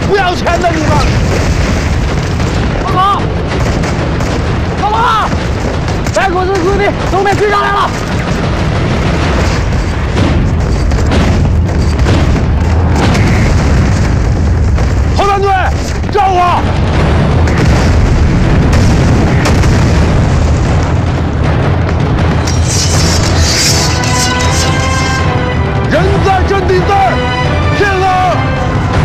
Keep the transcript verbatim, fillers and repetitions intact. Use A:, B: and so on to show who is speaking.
A: 不要钱的你们！报告！报告！白果子兄弟东北追上来了！